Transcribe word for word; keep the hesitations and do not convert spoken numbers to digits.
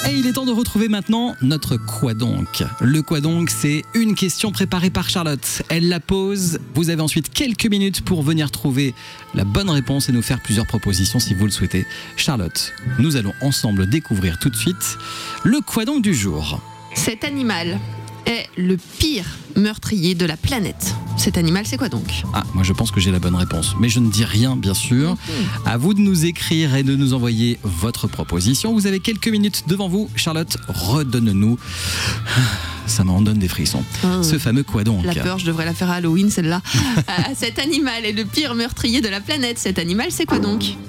Et il est temps de retrouver maintenant notre quoi donc. Le quoi donc, c'est une question préparée par Charlotte. Elle la pose. Vous avez ensuite quelques minutes pour venir trouver la bonne réponse et nous faire plusieurs propositions si vous le souhaitez. Charlotte, nous allons ensemble découvrir tout de suite le quoi donc du jour. Cet animal est le pire meurtrier de la planète. Cet animal, c'est quoi donc ? Ah, moi je pense que j'ai la bonne réponse. Mais je ne dis rien, bien sûr. Mmh. À vous de nous écrire et de nous envoyer votre proposition. Vous avez quelques minutes devant vous. Charlotte, redonne-nous. Ça m'en donne des frissons. Oh. Ce fameux quoi donc ? La peur, je devrais la faire à Halloween, celle-là. euh, cet animal est le pire meurtrier de la planète. Cet animal, c'est quoi donc ?